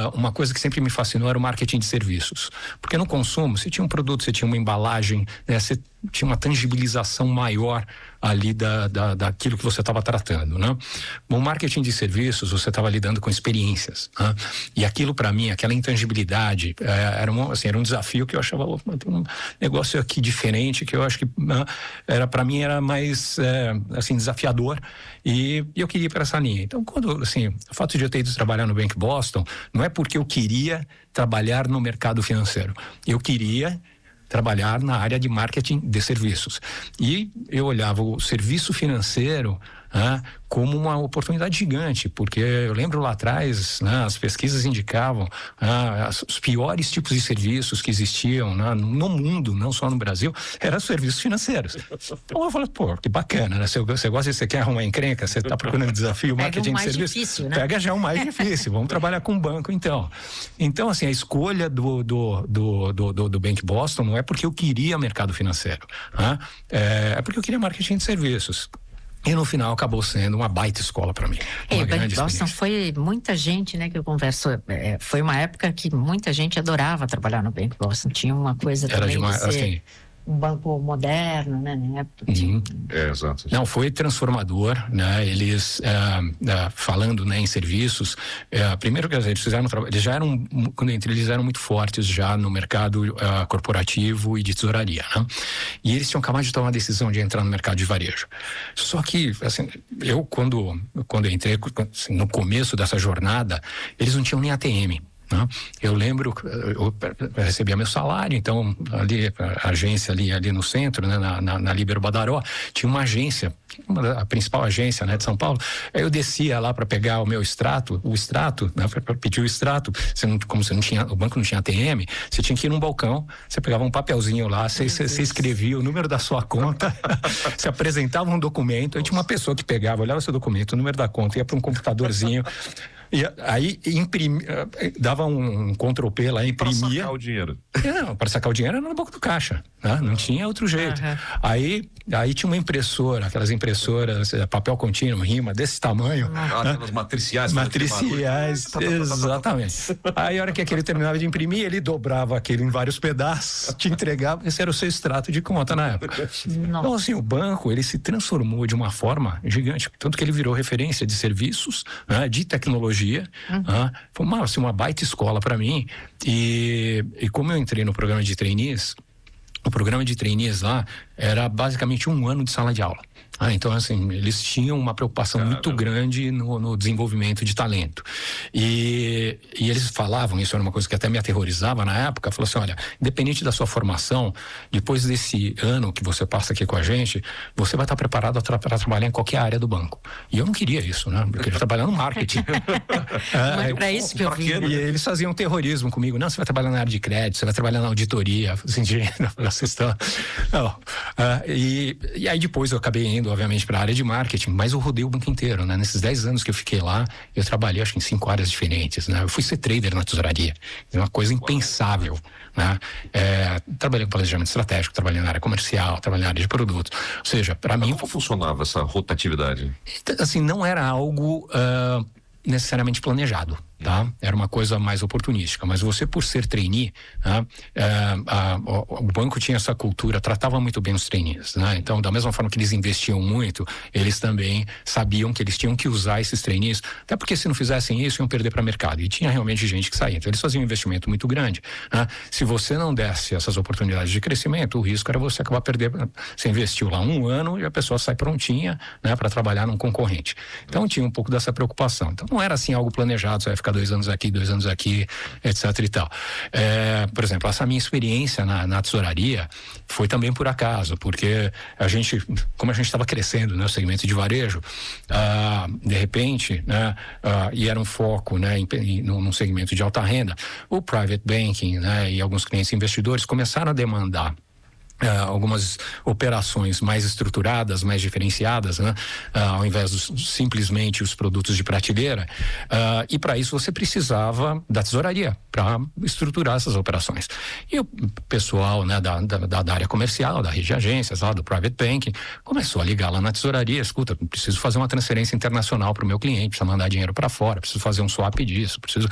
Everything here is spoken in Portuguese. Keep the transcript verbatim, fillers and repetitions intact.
uh, uma coisa que sempre me fascinou era o marketing de serviços. Porque no consumo, você tinha um produto, você tinha uma embalagem, né, você tinha uma tangibilização maior ali da, da, daquilo que você estava tratando, né? No marketing de serviços, você estava lidando com experiências, né? E aquilo para mim, aquela intangibilidade, é, era, um, assim, era um desafio que eu achava, oh, tem um negócio aqui diferente que eu acho que né, era para mim era mais é, assim, desafiador e, e eu queria ir para essa linha. Então, quando, assim, o fato de eu ter ido trabalhar no Bank Boston, não é porque eu queria trabalhar no mercado financeiro, eu queria trabalhar na área de marketing de serviços. E eu olhava o serviço financeiro ah, como uma oportunidade gigante, porque eu lembro lá atrás, né, as pesquisas indicavam ah, os piores tipos de serviços que existiam né, no mundo, não só no Brasil, eram serviços financeiros. Então eu falei, pô, que bacana, né? Você, você gosta, você quer arrumar encrenca, você está procurando desafio, marketing de serviços, difícil, né? Pega já o mais difícil, vamos trabalhar com banco então. Então, assim, a escolha do, do, do, do, do, do Bank Boston não é porque eu queria mercado financeiro, ah, é, é porque eu queria marketing de serviços. E no final acabou sendo uma baita escola para mim. É, o Bank Boston foi muita gente, né, que eu converso. É, foi uma época que muita gente adorava trabalhar no Bank Boston. Tinha uma coisa Era também de uma, de ser assim, um banco moderno, né, na época. Uhum. É, exato. Não, foi transformador, né? Eles, uh, uh, falando, né, em serviços, uh, primeiro que eles fizeram, eles já eram, quando eu entrei, eles eram muito fortes já no mercado uh, corporativo e de tesouraria, né? E eles tinham acabado de tomar a decisão de entrar no mercado de varejo. Só que, assim, eu quando, quando eu entrei, assim, no começo dessa jornada, eles não tinham nem A T M. Eu lembro, eu recebia meu salário, então ali, a agência ali, ali no centro, né, na, na, na Líbero Badaró, tinha uma agência, uma, a principal agência, né, de São Paulo. Aí eu descia lá para pegar o meu extrato, o extrato, né, para pedir o extrato. Você não, como você não tinha, o banco não tinha A T M, você tinha que ir num balcão, você pegava um papelzinho lá, você, você, você escrevia o número da sua conta, você apresentava um documento, aí tinha uma pessoa que pegava, olhava seu documento, o número da conta, ia para um computadorzinho. E aí imprimia, dava um control P lá, imprimia. Para sacar o dinheiro. Não, para sacar o dinheiro era no banco do caixa, né? Não tinha outro jeito. Uhum. Aí, aí tinha uma impressora, aquelas impressoras, papel contínuo, rima, desse tamanho. Ah, né? Aquelas matriciais. Matriciais, exatamente. Aí a hora que aquele terminava de imprimir, ele dobrava aquele em vários pedaços, te entregava, esse era o seu extrato de conta na época. Não. Então, assim, o banco, ele se transformou de uma forma gigante, tanto que ele virou referência de serviços, né, de tecnologia. Uhum. Ah, foi uma, assim, uma baita escola para mim e, e como eu entrei no programa de trainees, o programa de trainees lá era basicamente um ano de sala de aula. Ah, então, assim, eles tinham uma preocupação Caramba. muito grande no, no desenvolvimento de talento. E, e eles falavam, isso era uma coisa que até me aterrorizava na época, falou assim, olha, independente da sua formação, depois desse ano que você passa aqui com a gente, você vai estar preparado para tra- trabalhar em qualquer área do banco. E eu não queria isso, né? Eu queria trabalhar no marketing. Não é para isso que eu vim. E eles faziam terrorismo comigo. Não, você vai trabalhar na área de crédito, você vai trabalhar na auditoria. Assim, vocês estão... Não. Uh, e, e aí depois eu acabei indo, obviamente, para a área de marketing, mas eu rodei o banco inteiro, né? Nesses dez anos que eu fiquei lá, eu trabalhei, acho que em cinco áreas diferentes, né? Eu fui ser trader na tesouraria, é uma coisa impensável, né? É, trabalhei com planejamento estratégico, trabalhei na área comercial, trabalhei na área de produtos, ou seja, para mim... Como funcionava essa rotatividade? Assim, não era algo uh, necessariamente planejado. Tá? Era uma coisa mais oportunística, mas você, por ser trainee, né, é, a, o, o banco tinha essa cultura, tratava muito bem os trainees, né? Então, da mesma forma que eles investiam muito, eles também sabiam que eles tinham que usar esses trainees, até porque se não fizessem isso, iam perder para o mercado, e tinha realmente gente que saía, então eles faziam um investimento muito grande, né? Se você não desse essas oportunidades de crescimento, o risco era você acabar perdendo, você investiu lá um ano e a pessoa sai prontinha, né, para trabalhar num concorrente. Então tinha um pouco dessa preocupação, então não era assim algo planejado, você vai ficar dois anos aqui, dois anos aqui, etc e tal. É, por exemplo, essa minha experiência na, na tesouraria foi também por acaso, porque a gente, como a gente estava crescendo, né, o segmento de varejo, ah, de repente, né, ah, e era um foco, né, em, em, num segmento de alta renda, o private banking, né, e alguns clientes investidores começaram a demandar Uh, algumas operações mais estruturadas, mais diferenciadas, né? Uh, ao invés de simplesmente os produtos de prateleira, uh, e para isso você precisava da tesouraria para estruturar essas operações. E o pessoal, né, da, da, da área comercial, da rede de agências, lá do private banking, começou a ligar lá na tesouraria, escuta, preciso fazer uma transferência internacional para o meu cliente, precisa mandar dinheiro para fora, preciso fazer um swap disso, preciso...